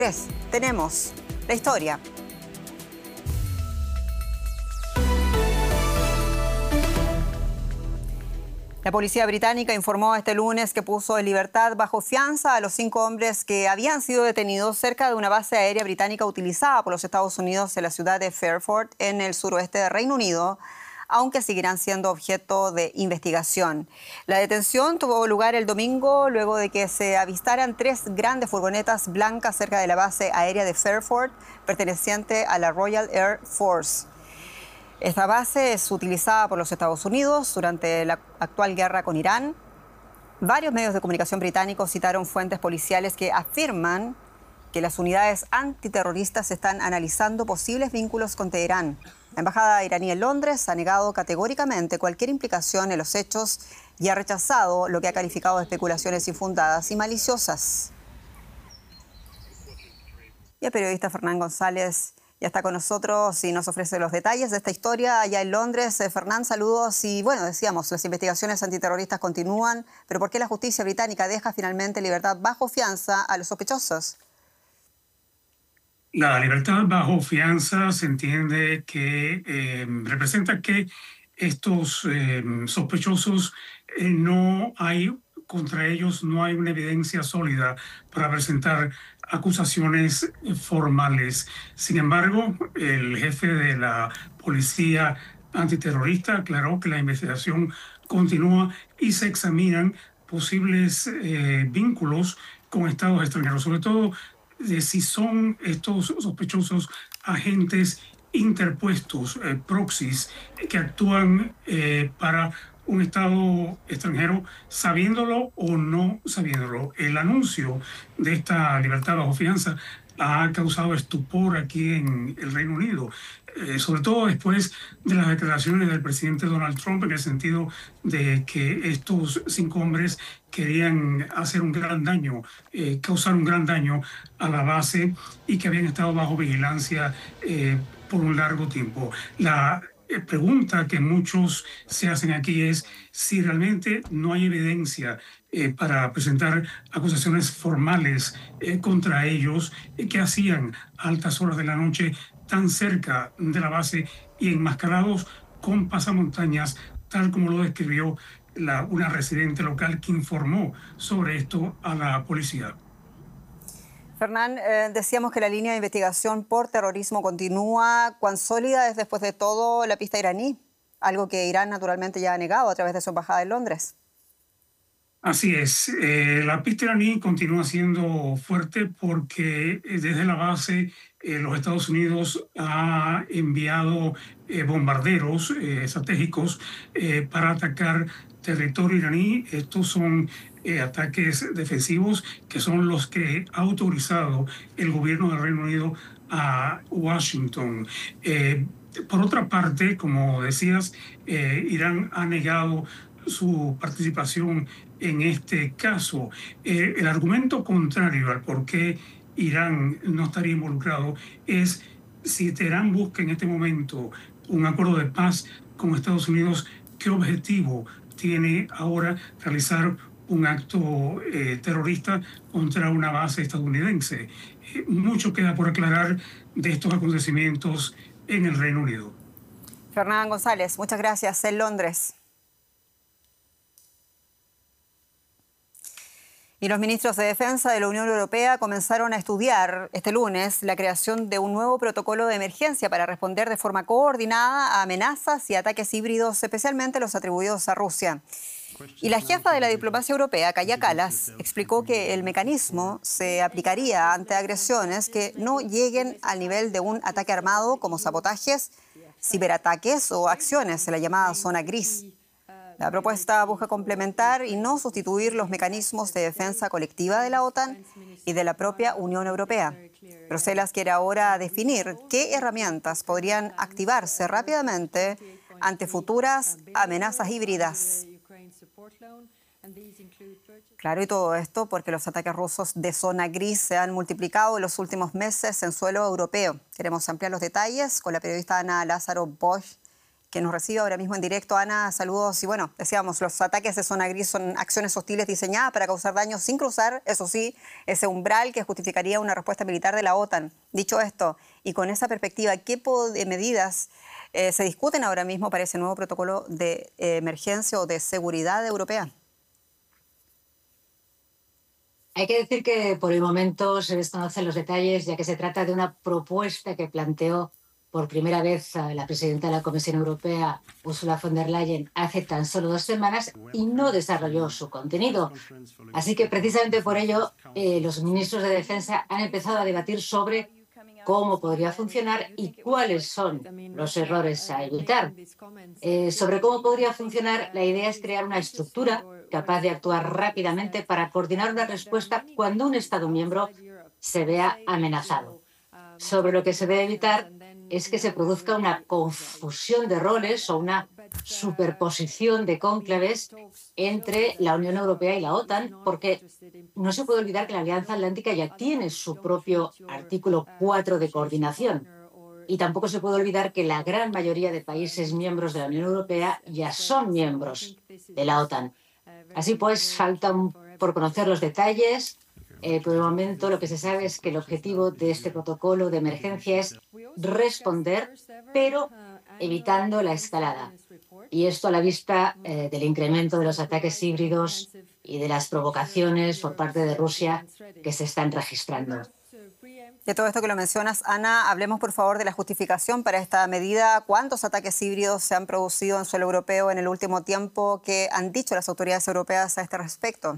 Tenemos la historia. La policía británica informó este lunes que puso en libertad bajo fianza a los 5 hombres que habían sido detenidos cerca de una base aérea británica utilizada por los Estados Unidos en la ciudad de Fairford, en el suroeste del Reino Unido, aunque seguirán siendo objeto de investigación. La detención tuvo lugar el domingo luego de que se avistaran 3 grandes furgonetas blancas cerca de la base aérea de Fairford, perteneciente a la Royal Air Force. Esta base es utilizada por los Estados Unidos durante la actual guerra con Irán. Varios medios de comunicación británicos citaron fuentes policiales que afirman que las unidades antiterroristas están analizando posibles vínculos con Teherán. La embajada iraní en Londres ha negado categóricamente cualquier implicación en los hechos y ha rechazado lo que ha calificado de especulaciones infundadas y maliciosas. Y el periodista Fernán González ya está con nosotros y nos ofrece los detalles de esta historia allá en Londres. Fernán, saludos. Y bueno, decíamos, las investigaciones antiterroristas continúan, pero ¿por qué la justicia británica deja finalmente en libertad bajo fianza a los sospechosos? La libertad bajo fianza se entiende que representa que estos sospechosos contra ellos no hay una evidencia sólida para presentar acusaciones formales. Sin embargo, el jefe de la policía antiterrorista aclaró que la investigación continúa y se examinan posibles vínculos con estados extranjeros, sobre todo de si son estos sospechosos agentes interpuestos, proxies, que actúan para un estado extranjero, sabiéndolo o no sabiéndolo. El anuncio de esta libertad bajo fianza ha causado estupor aquí en el Reino Unido, sobre todo después de las declaraciones del presidente Donald Trump, en el sentido de que estos 5 hombres querían hacer un gran daño, causar un gran daño a la base y que habían estado bajo vigilancia por un largo tiempo. La pregunta que muchos se hacen aquí es si realmente no hay evidencia para presentar acusaciones formales contra ellos que hacían a altas horas de la noche tan cerca de la base y enmascarados con pasamontañas, tal como lo describió una residente local que informó sobre esto a la policía. Fernán, decíamos que la línea de investigación por terrorismo continúa. ¿Cuán sólida es después de todo la pista iraní? Algo que Irán naturalmente ya ha negado a través de su embajada en Londres. Así es, la pista iraní continúa siendo fuerte porque desde la base los Estados Unidos ha enviado bombarderos estratégicos para atacar territorio iraní. Estos son ataques defensivos que son los que ha autorizado el gobierno del Reino Unido a Washington. Por otra parte, como decías, Irán ha negado su participación en este caso. El argumento contrario al por qué Irán no estaría involucrado es si Teherán busca en este momento un acuerdo de paz con Estados Unidos, ¿qué objetivo tiene ahora realizar un acto terrorista contra una base estadounidense? Mucho queda por aclarar de estos acontecimientos en el Reino Unido. Fernán González, muchas gracias. En Londres. Y los ministros de Defensa de la Unión Europea comenzaron a estudiar este lunes la creación de un nuevo protocolo de emergencia para responder de forma coordinada a amenazas y ataques híbridos, especialmente los atribuidos a Rusia. Y la jefa de la diplomacia europea, Kaja Kallas, explicó que el mecanismo se aplicaría ante agresiones que no lleguen al nivel de un ataque armado, como sabotajes, ciberataques o acciones en la llamada zona gris. La propuesta busca complementar y no sustituir los mecanismos de defensa colectiva de la OTAN y de la propia Unión Europea. Bruselas quiere ahora definir qué herramientas podrían activarse rápidamente ante futuras amenazas híbridas. Claro, y todo esto porque los ataques rusos de zona gris se han multiplicado en los últimos meses en suelo europeo. Queremos ampliar los detalles con la periodista Ana Lázaro Bosch, que nos recibe ahora mismo en directo. Ana, saludos. Y bueno, decíamos, los ataques de zona gris son acciones hostiles diseñadas para causar daño sin cruzar, eso sí, ese umbral que justificaría una respuesta militar de la OTAN. Dicho esto, y con esa perspectiva, ¿qué de medidas se discuten ahora mismo para ese nuevo protocolo de emergencia o de seguridad europea? Hay que decir que por el momento se desconocen los detalles, ya que se trata de una propuesta que planteó por primera vez la presidenta de la Comisión Europea, Ursula von der Leyen, hace tan solo 2 semanas y no desarrolló su contenido. Así que precisamente por ello los ministros de Defensa han empezado a debatir sobre cómo podría funcionar y cuáles son los errores a evitar. Sobre cómo podría funcionar, la idea es crear una estructura capaz de actuar rápidamente para coordinar una respuesta cuando un Estado miembro se vea amenazado. Sobre lo que se debe evitar es que se produzca una confusión de roles o una superposición de cónclaves entre la Unión Europea y la OTAN, porque no se puede olvidar que la Alianza Atlántica ya tiene su propio artículo 4 de coordinación. Y tampoco se puede olvidar que la gran mayoría de países miembros de la Unión Europea ya son miembros de la OTAN. Así pues, faltan por conocer los detalles. Por el momento, lo que se sabe es que el objetivo de este protocolo de emergencia es responder, pero evitando la escalada. Y esto a la vista del incremento de los ataques híbridos y de las provocaciones por parte de Rusia que se están registrando. De todo esto que lo mencionas, Ana, hablemos por favor de la justificación para esta medida. ¿Cuántos ataques híbridos se han producido en suelo europeo en el último tiempo? ¿Qué han dicho las autoridades europeas a este respecto?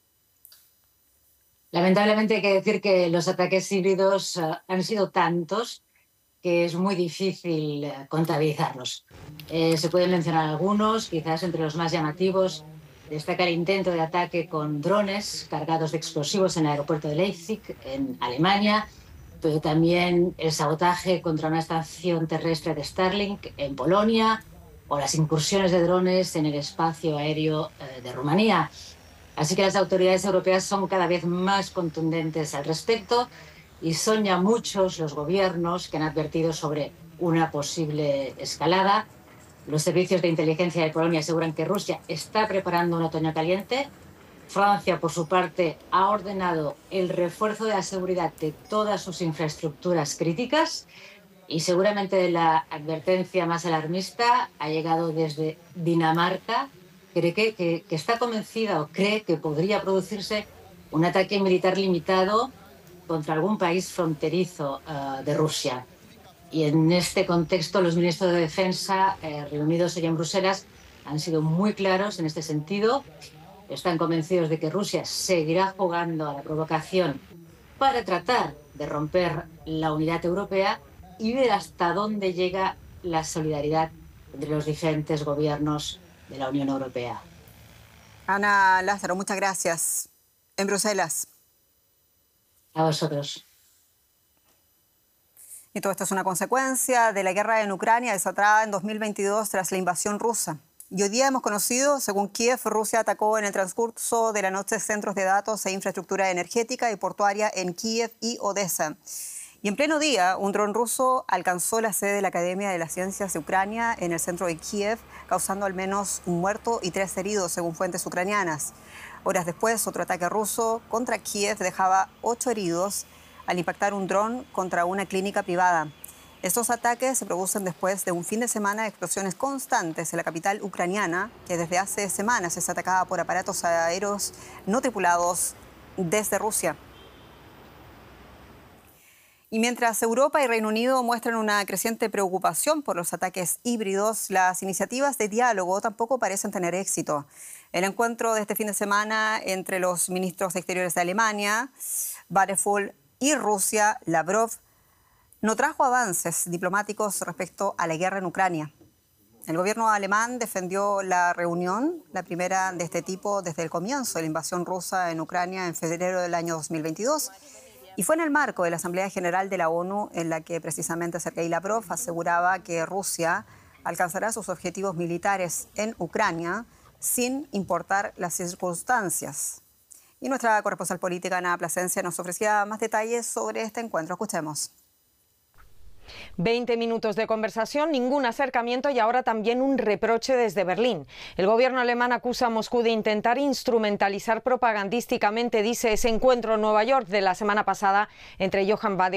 Lamentablemente hay que decir que los ataques híbridos han sido tantos que es muy difícil contabilizarlos. Se pueden mencionar algunos, quizás entre los más llamativos. Destaca el intento de ataque con drones cargados de explosivos en el aeropuerto de Leipzig, en Alemania, pero también el sabotaje contra una estación terrestre de Starlink en Polonia o las incursiones de drones en el espacio aéreo de Rumanía. Así que las autoridades europeas son cada vez más contundentes al respecto y son ya muchos los gobiernos que han advertido sobre una posible escalada. Los servicios de inteligencia de Polonia aseguran que Rusia está preparando un otoño caliente. Francia, por su parte, ha ordenado el refuerzo de la seguridad de todas sus infraestructuras críticas y seguramente la advertencia más alarmista ha llegado desde Dinamarca, que está convencida o cree que podría producirse un ataque militar limitado contra algún país fronterizo de Rusia. Y en este contexto, los ministros de Defensa reunidos hoy en Bruselas han sido muy claros en este sentido. Están convencidos de que Rusia seguirá jugando a la provocación para tratar de romper la unidad europea y ver hasta dónde llega la solidaridad entre los diferentes gobiernos de la Unión Europea. Ana Lázaro, muchas gracias. En Bruselas. A vosotros. Y todo esto es una consecuencia de la guerra en Ucrania desatada en 2022 tras la invasión rusa. Y hoy día hemos conocido, según Kiev, Rusia atacó en el transcurso de la noche centros de datos e infraestructura energética y portuaria en Kiev y Odessa. Y en pleno día, un dron ruso alcanzó la sede de la Academia de las Ciencias de Ucrania en el centro de Kiev, causando al menos un muerto y 3 heridos, según fuentes ucranianas. Horas después, otro ataque ruso contra Kiev dejaba 8 heridos al impactar un dron contra una clínica privada. Estos ataques se producen después de un fin de semana de explosiones constantes en la capital ucraniana, que desde hace semanas es atacada por aparatos aéreos no tripulados desde Rusia. Y mientras Europa y Reino Unido muestran una creciente preocupación por los ataques híbridos, las iniciativas de diálogo tampoco parecen tener éxito. El encuentro de este fin de semana entre los ministros de Exteriores de Alemania, Vadeful, y Rusia, Lavrov, no trajo avances diplomáticos respecto a la guerra en Ucrania. El gobierno alemán defendió la reunión, la primera de este tipo desde el comienzo de la invasión rusa en Ucrania en febrero del año 2022. Y fue en el marco de la Asamblea General de la ONU en la que precisamente Sergei Lavrov aseguraba que Rusia alcanzará sus objetivos militares en Ucrania sin importar las circunstancias. Y nuestra corresponsal política, Ana Plasencia, nos ofrecía más detalles sobre este encuentro. Escuchemos. 20 minutos de conversación, ningún acercamiento y ahora también un reproche desde Berlín. El gobierno alemán acusa a Moscú de intentar instrumentalizar propagandísticamente, dice, ese encuentro en Nueva York de la semana pasada entre Johann Vadeford